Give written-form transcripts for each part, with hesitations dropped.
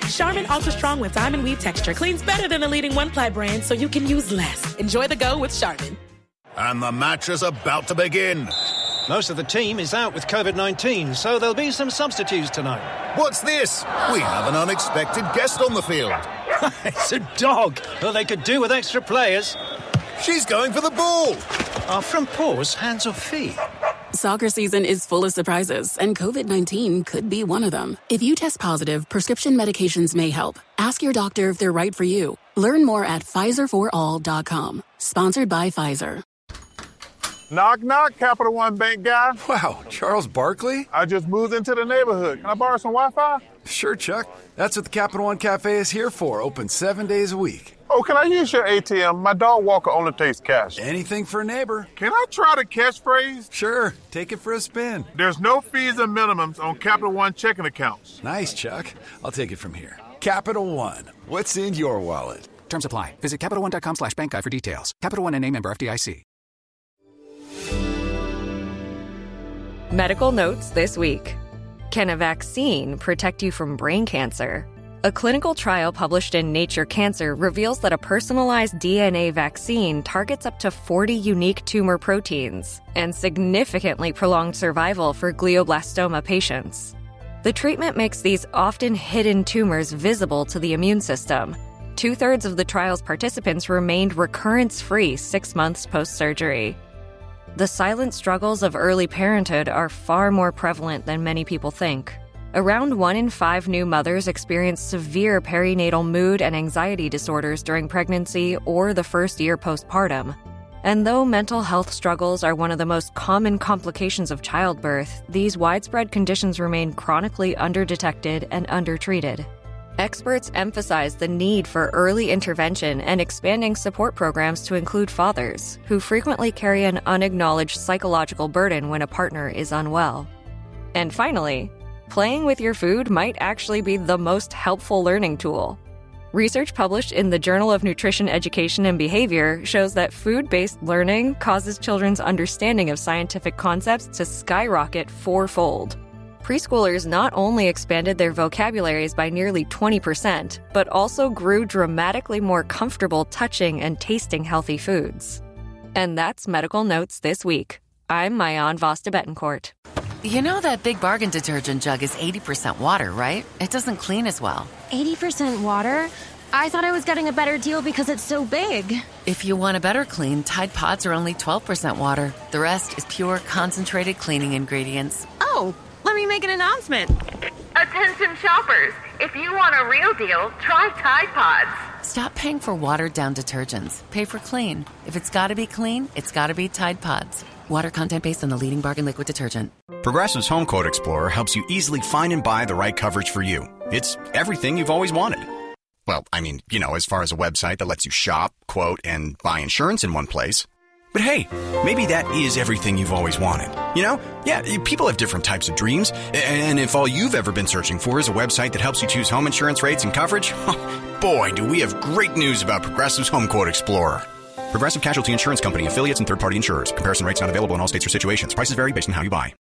Charmin Ultra Strong with diamond weave texture cleans better than the leading one-ply brand, so you can use less. Enjoy the go with Charmin. And the match is about to begin. Most of the team is out with COVID-19, so there'll be some substitutes tonight. What's this? We have an unexpected guest on the field. It's a dog. Well, they could do with extra players. She's going for the ball. Are front paws hands or feet? Soccer season is full of surprises, and COVID-19 could be one of them. If you test positive, prescription medications may help. Ask your doctor if they're right for you. Learn more at PfizerForAll.com. Sponsored by Pfizer. Knock, knock, Capital One Bank guy. Wow, Charles Barkley? I just moved into the neighborhood. Can I borrow some Wi-Fi? Sure, Chuck. That's what the Capital One Cafe is here for. Open 7 days a week. Oh, can I use your ATM? My dog walker only takes cash. Anything for a neighbor. Can I try the catchphrase? Sure, take it for a spin. There's no fees or minimums on Capital One checking accounts. Nice, Chuck. I'll take it from here. Capital One. What's in your wallet? Terms apply. Visit CapitalOne.com/bankguide for details. Capital One N.A. member FDIC. Medical notes this week. Can a vaccine protect you from brain cancer? A clinical trial published in Nature Cancer reveals that a personalized DNA vaccine targets up to 40 unique tumor proteins and significantly prolonged survival for glioblastoma patients. The treatment makes these often hidden tumors visible to the immune system. 2/3 of the trial's participants remained recurrence-free 6 months post-surgery. The silent struggles of early parenthood are far more prevalent than many people think. Around 1 in 5 new mothers experience severe perinatal mood and anxiety disorders during pregnancy or the first year postpartum. And though mental health struggles are one of the most common complications of childbirth, these widespread conditions remain chronically underdetected and undertreated. Experts emphasize the need for early intervention and expanding support programs to include fathers, who frequently carry an unacknowledged psychological burden when a partner is unwell. And finally, playing with your food might actually be the most helpful learning tool. Research published in the Journal of Nutrition Education and Behavior shows that food-based learning causes children's understanding of scientific concepts to skyrocket 4-fold. Preschoolers not only expanded their vocabularies by nearly 20%, but also grew dramatically more comfortable touching and tasting healthy foods. And that's Medical Notes this week. I'm Mayan Vasta Betancourt. You know that Big Bargain detergent jug is 80% water, right? It doesn't clean as well. 80% water? I thought I was getting a better deal because it's so big. If you want a better clean, Tide Pods are only 12% water. The rest is pure, concentrated cleaning ingredients. Oh, let me make an announcement. Attention shoppers, if you want a real deal, try Tide Pods. Stop paying for watered-down detergents. Pay for clean. If it's got to be clean, it's got to be Tide Pods. Water content based on the leading bargain liquid detergent. Progressive's Home Quote Explorer helps you easily find and buy the right coverage for you. It's everything you've always wanted. Well, I mean, as far as a website that lets you shop, quote, and buy insurance in one place. But hey, maybe that is everything you've always wanted. Yeah, people have different types of dreams. And if all you've ever been searching for is a website that helps you choose home insurance rates and coverage, boy, do we have great news about Progressive's Home Quote Explorer. Progressive Casualty Insurance Company, affiliates, and third-party insurers. Comparison rates not available in all states or situations. Prices vary based on how you buy.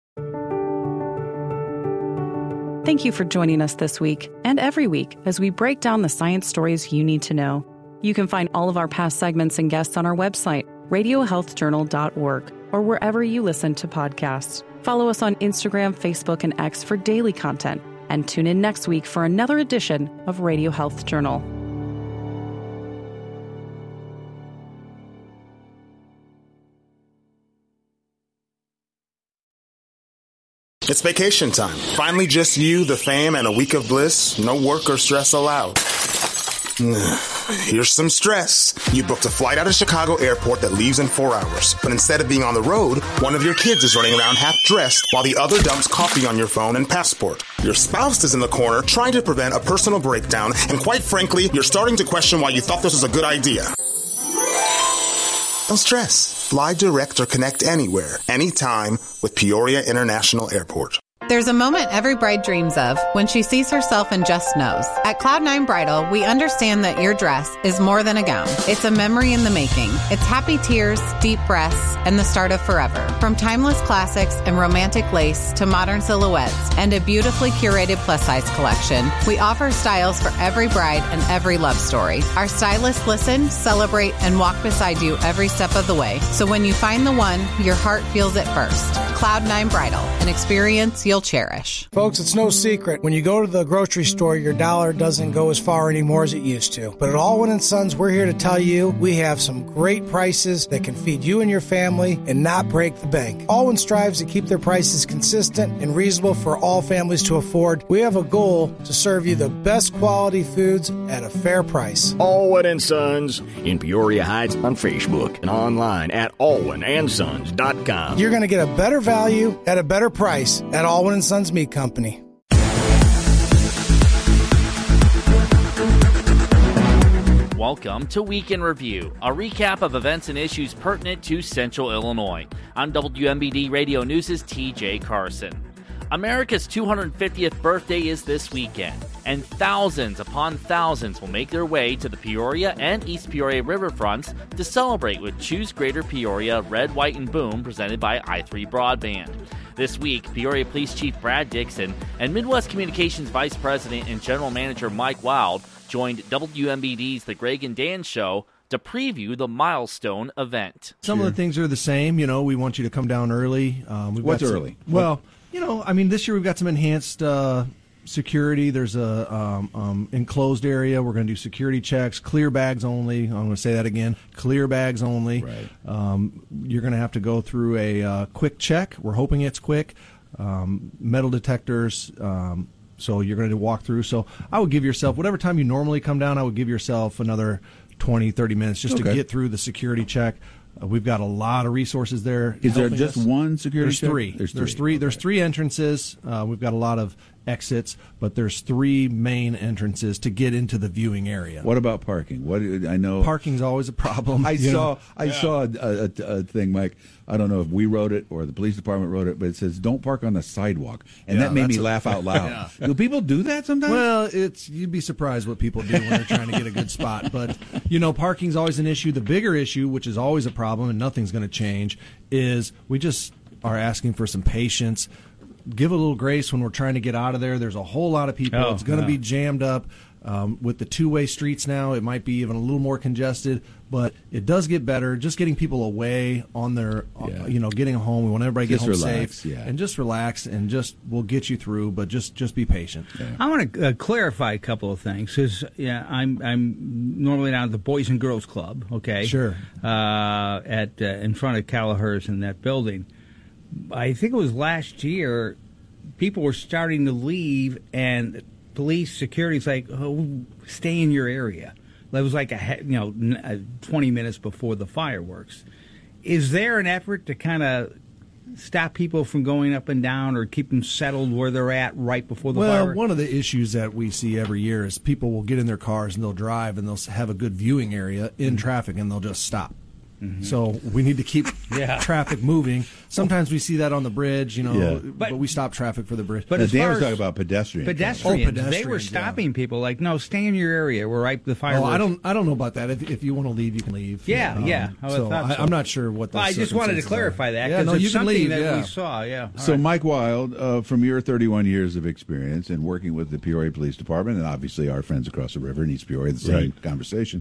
Thank you for joining us this week and every week as we break down the science stories you need to know. You can find all of our past segments and guests on our website, radiohealthjournal.org, or wherever you listen to podcasts. Follow us on Instagram, Facebook, and X for daily content, and tune in next week for another edition of Radio Health Journal. It's vacation time. Finally just you, the fam, and a week of bliss. No work or stress allowed. Here's some stress. You booked a flight out of Chicago Airport that leaves in 4 hours. But instead of being on the road, one of your kids is running around half-dressed while the other dumps coffee on your phone and passport. Your spouse is in the corner trying to prevent a personal breakdown, and quite frankly, you're starting to question why you thought this was a good idea. Don't stress. Fly direct or connect anywhere, anytime with Peoria International Airport. There's a moment every bride dreams of when she sees herself and just knows. At Cloud9 Bridal, we understand that your dress is more than a gown. It's a memory in the making. It's happy tears, deep breaths, and the start of forever. From timeless classics and romantic lace to modern silhouettes and a beautifully curated plus-size collection, we offer styles for every bride and every love story. Our stylists listen, celebrate, and walk beside you every step of the way. So when you find the one, your heart feels it first. Cloud9 Bridal, an experience you'll cherish. Folks, it's no secret. When you go to the grocery store, your dollar doesn't go as far anymore as it used to. But at Allwyn & Sons, we're here to tell you we have some great prices that can feed you and your family and not break the bank. Allwyn strives to keep their prices consistent and reasonable for all families to afford. We have a goal to serve you the best quality foods at a fair price. Allwyn & Sons in Peoria Heights on Facebook and online at allwynsons.com. You're going to get a better value at a better price at Allwyn & Sons Meat Company. Welcome to Week in Review, a recap of events and issues pertinent to Central Illinois. I'm WMBD Radio News' TJ Carson. America's 250th birthday is this weekend, and thousands upon thousands will make their way to the Peoria and East Peoria riverfronts to celebrate with Choose Greater Peoria Red, White, and Boom presented by i3 Broadband. This week, Peoria Police Chief Brad Dixon and Midwest Communications Vice President and General Manager Mike Wild joined WMBD's The Greg and Dan Show to preview the milestone event. Some of the things are the same. You know, we want you to come down early. What's early? Well, you know, I mean, this year we've got some enhanced security. There's a enclosed area. We're going to do security checks, clear bags only. I'm going to say that again, clear bags only. Right. You're going to have to go through a quick check. We're hoping it's quick. Metal detectors. So you're going to walk through. So I would give yourself, whatever time you normally come down, I would give yourself another 20, 30 minutes just to get through the security check. We've got a lot of resources there. Is there just one security check? There's three. There's three entrances. We've got a lot of exits, but there's three main entrances to get into the viewing area. What about parking? I know parking's always a problem. I saw a thing, Mike. I don't know if we wrote it or the police department wrote it, but it says don't park on the sidewalk, and that made me laugh out loud. Do people do that sometimes? Well, you'd be surprised what people do when they're trying to get a good spot. But you know, parking's always an issue. The bigger issue, which is always a problem, and nothing's going to change, is we just are asking for some patience. Give a little grace when we're trying to get out of there. There's a whole lot of people. It's going to be jammed up. With the two-way streets now, it might be even a little more congested, but it does get better. Just getting people away on their, getting home. We want everybody to get home safe. And just relax, and we'll get you through, but just be patient. Yeah. I want to clarify a couple of things, because I'm normally down at the Boys and Girls Club, okay? Sure. In front of Callagher's in that building. I think it was last year, people were starting to leave, and police security's like, stay in your area. That was like 20 minutes before the fireworks. Is there an effort to kind of stop people from going up and down, or keep them settled where they're at right before the fireworks? Well, one of the issues that we see every year is people will get in their cars and they'll drive, and they'll have a good viewing area in traffic, and they'll just stop. So we need to keep traffic moving. Sometimes we see that on the bridge, but we stop traffic for the bridge. But Dan was talking about pedestrians. They were stopping people like, no, stay in your area. We're right the fireworks. I don't know about that. If you want to leave, you can leave. I'm not sure what. Well, I just wanted to clarify that, because it's something that we saw. So, Mike Wild, from your 31 years of experience and working with the Peoria Police Department, and obviously our friends across the river in East Peoria, the same conversation.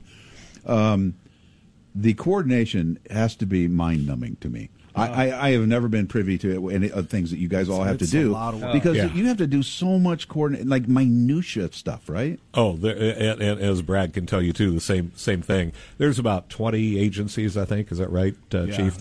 The coordination has to be mind-numbing to me. I have never been privy to any of things that you guys all have to do, because you have to do so much coordination, like minutia stuff, right? Oh, and as Brad can tell you too, the same thing. There's about 20 agencies, I think. Is that right, Chief?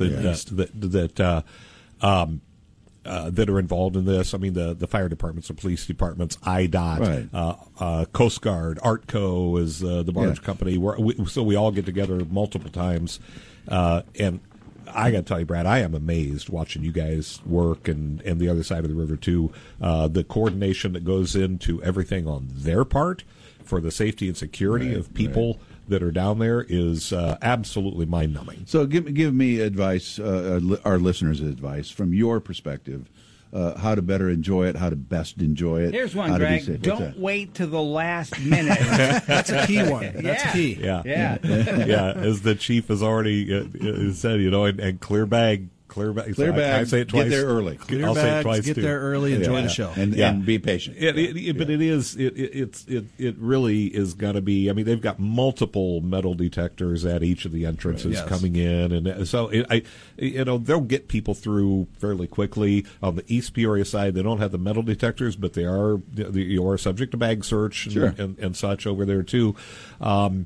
That are involved in this. I mean, the fire departments, the police departments, IDOT, Coast Guard, ARTCO is the barge company. So we all get together multiple times. And I got to tell you, Brad, I am amazed watching you guys work, and the other side of the river too. The coordination that goes into everything on their part for the safety and security of people that are down there is absolutely mind-numbing. So give me advice, our listeners' advice, from your perspective. how to better enjoy it, how to best enjoy it. Here's one, Greg. Don't wait to the last minute. That's a key one. That's key. Yeah. As the chief has already said, and clear bag. Clear bag. I say it twice. Get there early. Clear bags, get there early. Enjoy the show, and be patient. But it really is going to be. I mean, they've got multiple metal detectors at each of the entrances coming in, and so they'll get people through fairly quickly. On the East Peoria side, they don't have the metal detectors, but they are you are subject to bag search and such over there too. So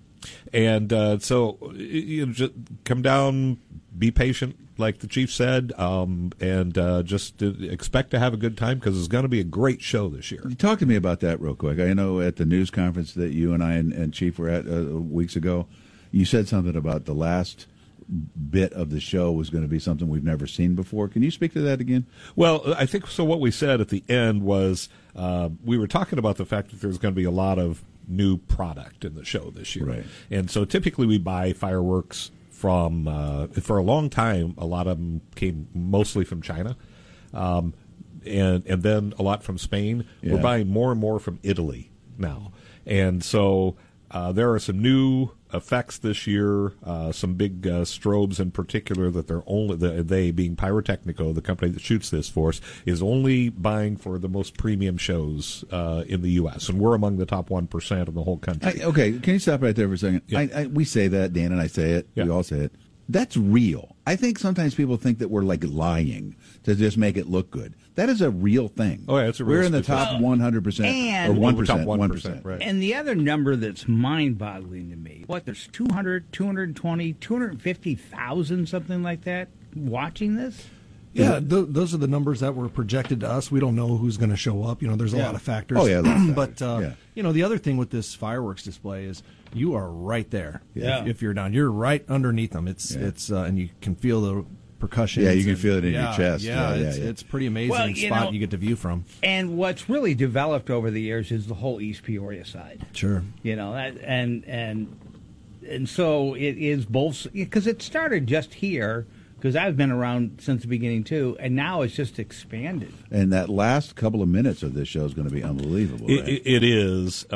just come down, be patient, like the chief said, and just expect to have a good time because it's going to be a great show this year. Talk to me about that real quick. I know at the news conference that you and I and Chief were at weeks ago, you said something about the last bit of the show was going to be something we've never seen before. Can you speak to that again? Well, I think so. What we said at the end was we were talking about the fact that there's going to be a lot of new product in the show this year. Right. And so typically we buy fireworks from, for a long time, a lot of them came mostly from China, and then a lot from Spain. Yeah. We're buying more and more from Italy now. And so there are some new effects this year, some big strobes in particular that they being Pyrotechnico, the company that shoots this for us, is only buying for the most premium shows in the U.S. And we're among the top 1% of the whole country. Okay, can you stop right there for a second? Yeah. We say that, Dan and I say it, we all say it. That's real. I think sometimes people think that we're like lying to just make it look good. That is a real thing. Oh, yeah, it's a real We're in the top 100% or 1%. Top 1%, right. And the other number that's mind-boggling to me, there's 200, 220, 250,000, something like that, watching this? Yeah, those are the numbers that were projected to us. We don't know who's going to show up. There's a lot of factors. Oh, yeah. But, the other thing with this fireworks display is you are right there. Yeah. If you're down, you're right underneath them. It's and you can feel the percussion. Yeah, you can feel it in your chest. Yeah, it's pretty amazing spot you get to view from. And what's really developed over the years is the whole East Peoria side. Sure. And so it is both, because it started just here, because I've been around since the beginning too, and now it's just expanded. And that last couple of minutes of this show is going to be unbelievable. Right? It is.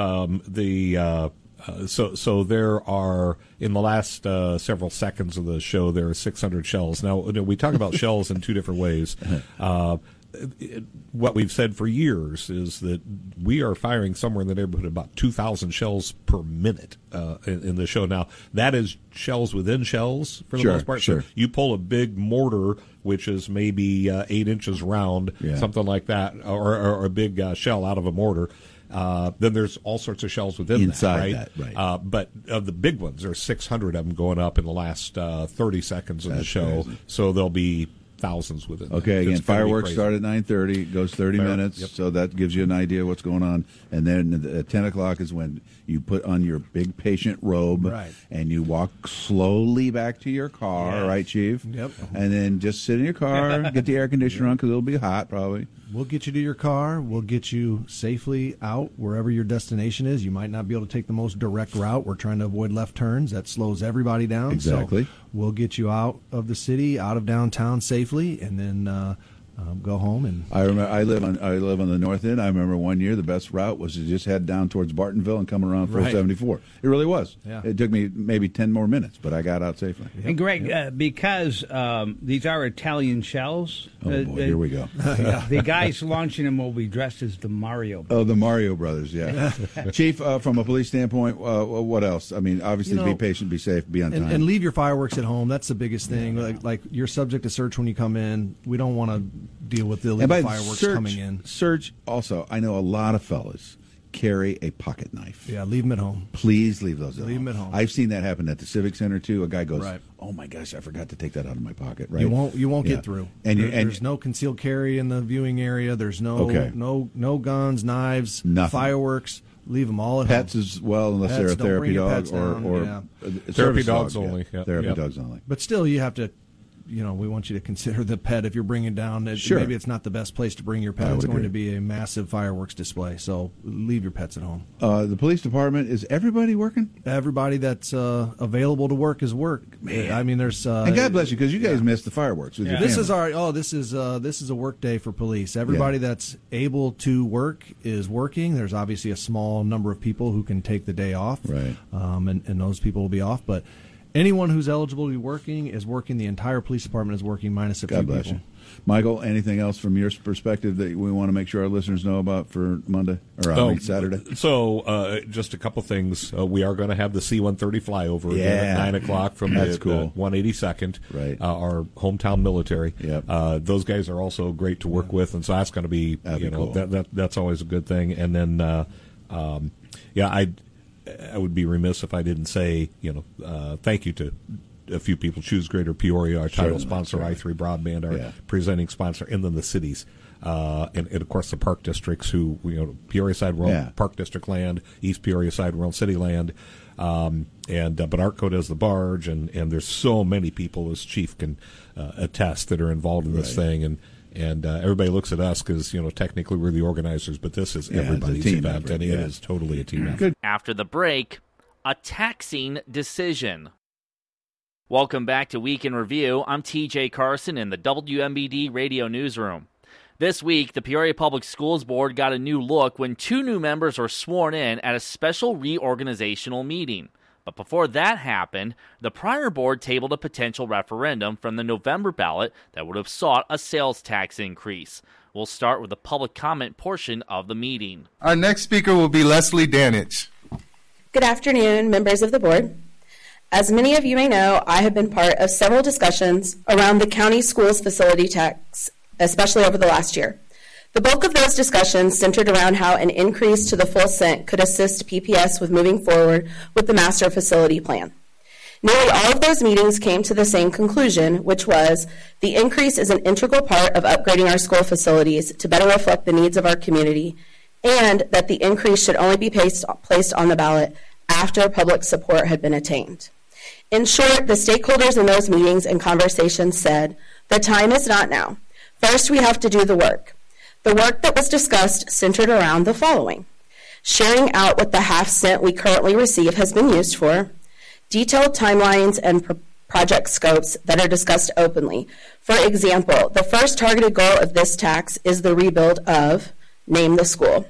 So there are, in the last several seconds of the show, there are 600 shells. Now, we talk about shells in two different ways. What we've said for years is that we are firing somewhere in the neighborhood of about 2,000 shells per minute in the show. Now, that is shells within shells for the most part. Sure. So you pull a big mortar, which is maybe 8 inches round, something like that, or a big shell out of a mortar. Then there's all sorts of shells within inside that, right? But of the big ones, there's 600 of them going up in the last 30 seconds of the show. Crazy. So there'll be thousands within. Okay, again, fireworks start at 9:30. It goes 30 minutes, so that gives you an idea of what's going on. And then at 10 o'clock is when you put on your big patient robe, and you walk slowly back to your car, right, Chief? Yep. And then just sit in your car, get the air conditioner on because it'll be hot probably. We'll get you to your car. We'll get you safely out wherever your destination is. You might not be able to take the most direct route. We're trying to avoid left turns. That slows everybody down. Exactly. So we'll get you out of the city, out of downtown safely, and then go home. And I remember I live on the north end. I remember one year the best route was to just head down towards Bartonville and come around 474. It really was. Yeah. It took me maybe 10 more minutes, but I got out safely. And Greg, because these are Italian shells. Oh boy, here we go. The guys launching them will be dressed as the Mario Brothers. Oh, the Mario Brothers, yeah. Chief, from a police standpoint, what else? I mean, obviously, be patient, be safe, be on time. And leave your fireworks at home. That's the biggest thing. Like you're subject to search when you come in. We don't want to deal with the illegal fireworks coming in. Search, also, I know a lot of fellas carry a pocket knife. Yeah, leave them at home. Please leave those at home. Leave them at home. I've seen that happen at the Civic Center, too. A guy goes, oh, my gosh, I forgot to take that out of my pocket. Right? You won't get through. And there's no concealed carry in the viewing area. There's no guns, knives, nothing. Fireworks. Leave them all at home. Pets as well, unless they're a therapy dog or therapy dogs only. Therapy dogs only. But still, you have to we want you to consider the pet if you're bringing down. Sure. Maybe it's not the best place to bring your pet. It's going to be a massive fireworks display, so leave your pets at home. The police department, is everybody working? Everybody that's available to work is work. Man. I mean, there's and God bless you, because you guys missed the fireworks with your family. This is a work day for police. Everybody that's able to work is working. There's obviously a small number of people who can take the day off, right? And those people will be off, but anyone who's eligible to be working is working. The entire police department is working, minus a few people. God bless you. Michael, anything else from your perspective that we want to make sure our listeners know about for Monday or Saturday? So, just a couple things. We are going to have the C-130 flyover again at 9 o'clock from the 182nd, right? Our hometown military. Yep. Those guys are also great to work with, and so that's going to be, cool. that's always a good thing. And then, I would be remiss if I didn't say, thank you to a few people: Choose Greater Peoria, our title sponsor, I3 Broadband, our presenting sponsor, and then the cities, and of course the park districts, who Peoria Side World Park District land, East Peoria Side World City land, but ARTCO does the barge, and there's so many people, as Chief can attest, that are involved in this thing, and everybody looks at us because technically we're the organizers, but this is everybody's event, and it is totally a team effort. After the break, a taxing decision. Welcome back to Week in Review. I'm TJ Carson in the WMBD Radio Newsroom. This week, the Peoria Public Schools Board got a new look when 2 new members were sworn in at a special reorganizational meeting. But before that happened, the prior board tabled a potential referendum from the November ballot that would have sought a sales tax increase. We'll start with the public comment portion of the meeting. Our next speaker will be Leslie Danich. Good afternoon, members of the board. As many of you may know, I have been part of several discussions around the county schools facility tax, especially over the last year. The bulk of those discussions centered around how an increase to the full cent could assist PPS with moving forward with the master facility plan. Nearly all of those meetings came to the same conclusion, which was the increase is an integral part of upgrading our school facilities to better reflect the needs of our community, and that the increase should only be placed on the ballot after public support had been attained. In short, the stakeholders in those meetings and conversations said, the time is not now. First, we have to do the work. The work that was discussed centered around the following: sharing out what the half cent we currently receive has been used for, detailed timelines and project scopes that are discussed openly. For example, the first targeted goal of this tax is the rebuild of, name the school.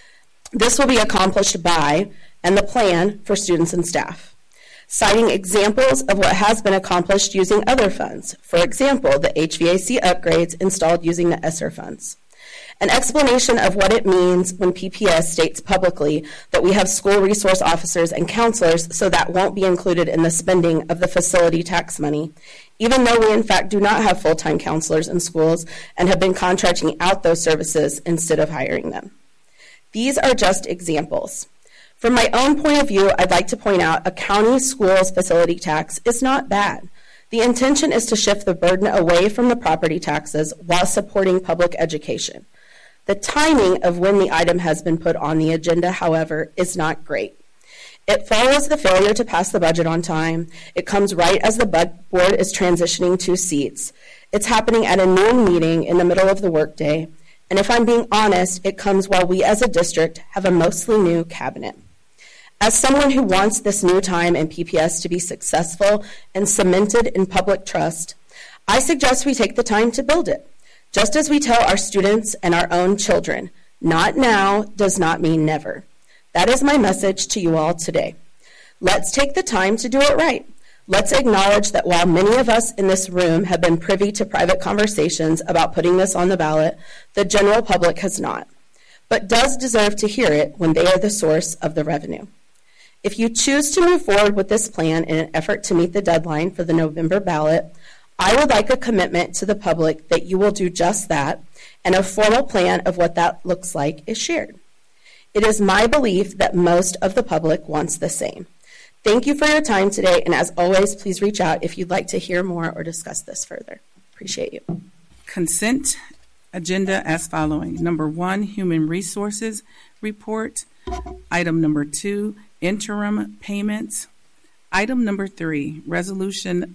This will be accomplished by, and the plan for students and staff. Citing examples of what has been accomplished using other funds. For example, the HVAC upgrades installed using the ESSER funds. An explanation of what it means when PPS states publicly that we have school resource officers and counselors, so that won't be included in the spending of the facility tax money, even though we in fact do not have full-time counselors in schools and have been contracting out those services instead of hiring them. These are just examples. From my own point of view, I'd like to point out a county schools facility tax is not bad. The intention is to shift the burden away from the property taxes while supporting public education. The timing of when the item has been put on the agenda, however, is not great. It follows the failure to pass the budget on time. It comes right as the board is transitioning 2 seats. It's happening at a noon meeting in the middle of the workday. And if I'm being honest, it comes while we as a district have a mostly new cabinet. As someone who wants this new time in PPS to be successful and cemented in public trust, I suggest we take the time to build it. Just as we tell our students and our own children, not now does not mean never. That is my message to you all today. Let's take the time to do it right. Let's acknowledge that while many of us in this room have been privy to private conversations about putting this on the ballot, the general public has not, but does deserve to hear it when they are the source of the revenue. If you choose to move forward with this plan in an effort to meet the deadline for the November ballot, I would like a commitment to the public that you will do just that, and a formal plan of what that looks like is shared. It is my belief that most of the public wants the same. Thank you for your time today, and as always, please reach out if you'd like to hear more or discuss this further. Appreciate you. Consent agenda as following. Number 1, Human Resources Report. Item number 2, interim payments. Item number 3, resolution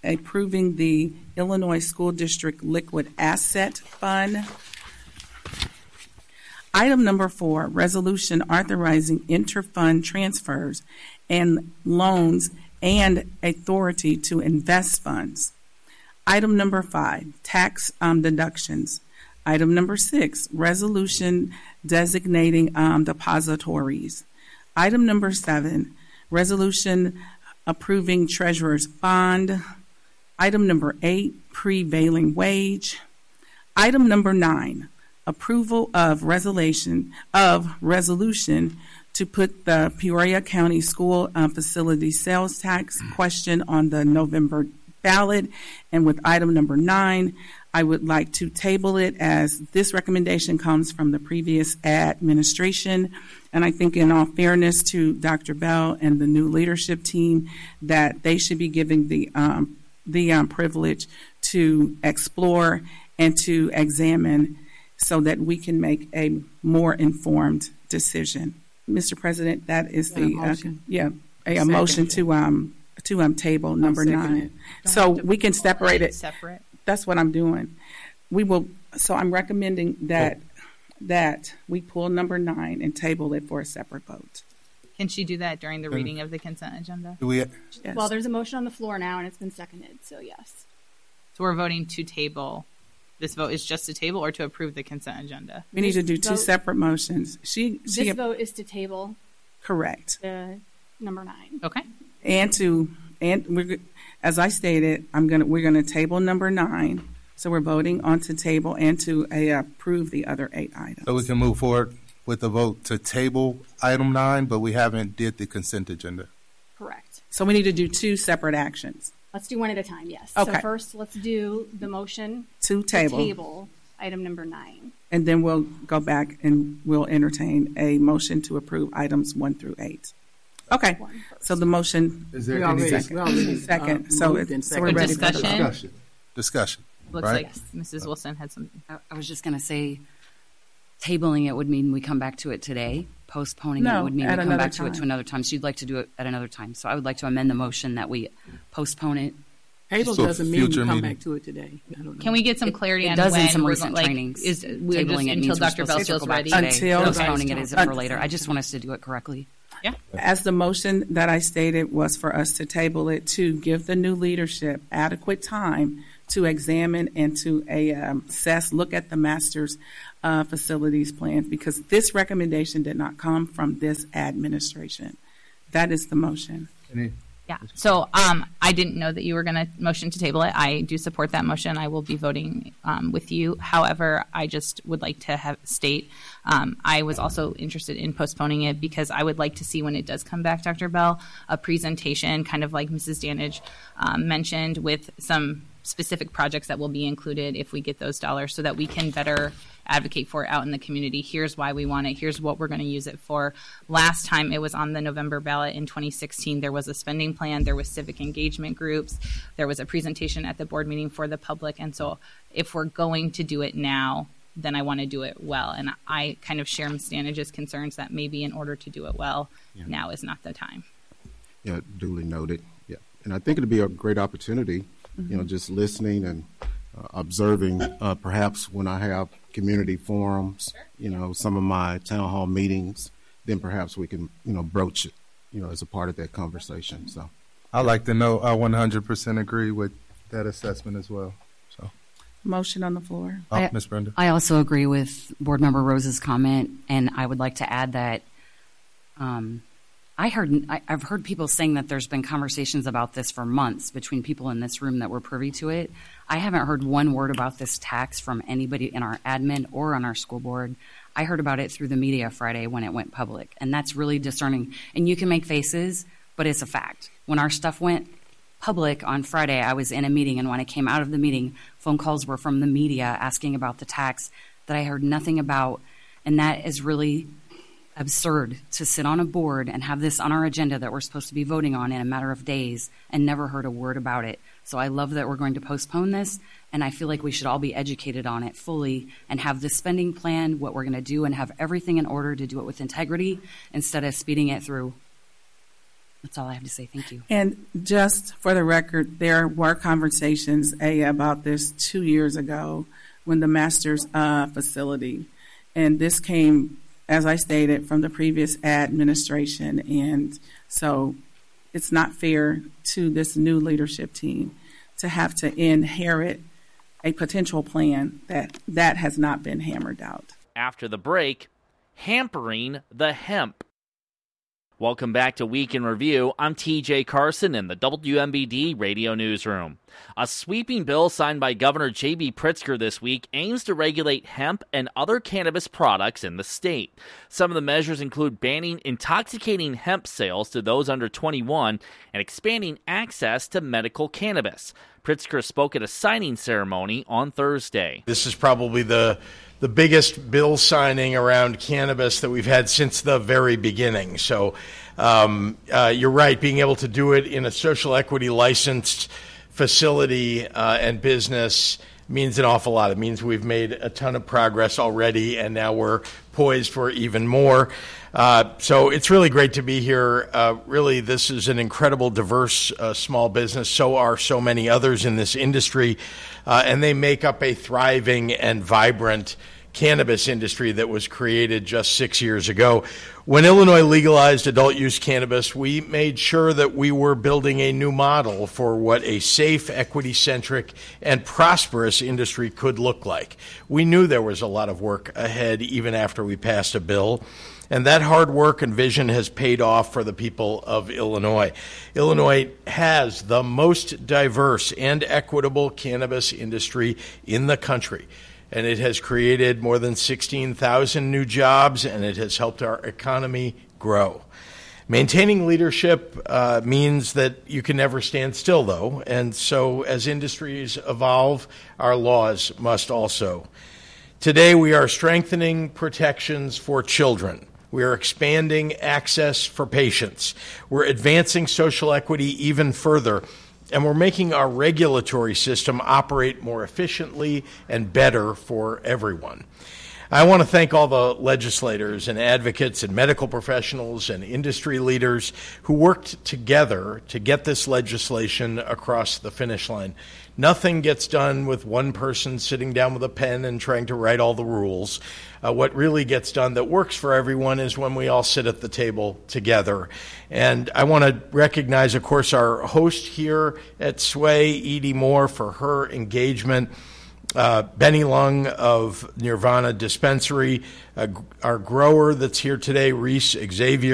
approving the Illinois School District Liquid Asset Fund. Item number 4, resolution authorizing interfund transfers and loans and authority to invest funds. Item number 5, tax deductions. Item number 6, resolution designating depositories. Item number 7, resolution approving treasurer's bond. Item number 8, prevailing wage. Item number 9, approval of resolution to put the Peoria County School Facility Sales Tax question on the November ballot. And with item number 9, I would like to table it as this recommendation comes from the previous administration. And I think in all fairness to Dr. Bell and the new leadership team, that they should be given the privilege to explore and to examine so that we can make a more informed decision. Mr. President, that is a motion to table number 9. So we can separate it. Separate. That's what I'm doing. We will. So I'm recommending that we pull number 9 and table it for a separate vote. Can she do that during the reading of the consent agenda? Yes. Well, there's a motion on the floor now, and it's been seconded, so yes. So we're voting to table. This vote is just to table or to approve the consent agenda? We need to do 2 separate motions. This vote is to table. Correct. The number 9. Okay. As I stated, we're gonna table number 9. So we're voting on to table and to approve the other 8 items. So we can move forward with the vote to table item 9, but we haven't did the consent agenda. Correct. So we need to do 2 separate actions. Let's do one at a time, yes. Okay. So first, let's do the motion to table item number 9. And then we'll go back and we'll entertain a motion to approve items 1 through 8. Okay. So the motion is there any second? So we're ready for discussion. Looks right? like Mrs. Wilson had something. I was just going to say, tabling it would mean we come back to it today. Postponing it would mean we come back to it to another time. So you'd like to do it at another time. So I would like to amend the motion that we postpone it. Table doesn't mean we come back to it today. I don't know. Can we get some clarity on does when in some we're recent going, trainings. We're Tabling it until means Dr. we're Bell supposed to feels go back ready? today. Postponing it is it for later. I just want us to do it correctly. Yeah. As the motion that I stated was for us to table it to give the new leadership adequate time to examine and to assess, look at the master's facilities plan, because this recommendation did not come from this administration. That is the motion. Yeah. So I didn't know that you were going to motion to table it. I do support that motion. I will be voting with you. However, I just would like to state I was also interested in postponing it because I would like to see when it does come back, Dr. Bell, a presentation kind of like Mrs. Danage mentioned with some specific projects that will be included if we get those dollars so that we can better advocate for it out in the community. Here's why we want it. Here's what we're going to use it for. Last time it was on the November ballot in 2016, there was a spending plan. There was civic engagement groups. There was a presentation at the board meeting for the public. And so if we're going to do it now, then I want to do it well. And I kind of share Ms. Danage's concerns that maybe in order to do it well, now is not the time. Yeah, duly noted. Yeah. And I think it'd be a great opportunity, just listening and observing, perhaps when I have community forums, some of my town hall meetings, then perhaps we can, broach it, as a part of that conversation. So I'd like to know, I 100% agree with that assessment as well. So motion on the floor. Ms. Brenda. I also agree with Board Member Rose's comment, and I would like to add that I've heard people saying that there's been conversations about this for months between people in this room that were privy to it. I haven't heard one word about this tax from anybody in our admin or on our school board. I heard about it through the media Friday when it went public, and that's really discerning. And you can make faces, but it's a fact. When our stuff went public on Friday, I was in a meeting, and when I came out of the meeting, phone calls were from the media asking about the tax that I heard nothing about, and that is really absurd to sit on a board and have this on our agenda that we're supposed to be voting on in a matter of days and never heard a word about it. So I love that we're going to postpone this, and I feel like we should all be educated on it fully and have the spending plan, what we're going to do, and have everything in order to do it with integrity instead of speeding it through. That's all I have to say. Thank you. And just for the record, there were conversations about this 2 years ago when the master's facility, and this came, as I stated, from the previous administration, and so it's not fair to this new leadership team to have to inherit a potential plan that has not been hammered out. After the break, hampering the hemp. Welcome back to Week in Review. I'm TJ Carson in the WMBD Radio Newsroom. A sweeping bill signed by Governor J.B. Pritzker this week aims to regulate hemp and other cannabis products in the state. Some of the measures include banning intoxicating hemp sales to those under 21 and expanding access to medical cannabis. Pritzker spoke at a signing ceremony on Thursday. This is probably the biggest bill signing around cannabis that we've had since the very beginning. So you're right, being able to do it in a social equity licensed facility and business means an awful lot. It means we've made a ton of progress already, and now we're poised for even more. So it's really great to be here. Really, this is an incredible, diverse small business. So are so many others in this industry, and they make up a thriving and vibrant cannabis industry that was created just 6 years ago. When Illinois legalized adult use cannabis, we made sure that we were building a new model for what a safe, equity-centric, and prosperous industry could look like. We knew there was a lot of work ahead even after we passed a bill. And that hard work and vision has paid off for the people of Illinois. Illinois has the most diverse and equitable cannabis industry in the country. And it has created more than 16,000 new jobs, and it has helped our economy grow. Maintaining leadership means that you can never stand still, though. And so as industries evolve, our laws must also. Today, we are strengthening protections for children. We are expanding access for patients. We're advancing social equity even further, and we're making our regulatory system operate more efficiently and better for everyone. I want to thank all the legislators and advocates and medical professionals and industry leaders who worked together to get this legislation across the finish line. Nothing gets done with one person sitting down with a pen and trying to write all the rules. What really gets done that works for everyone is when we all sit at the table together. And I want to recognize, of course, our host here at Sway, Edie Moore, for her engagement. Benny Lung of Nirvana Dispensary, our grower that's here today, Reese Xavier.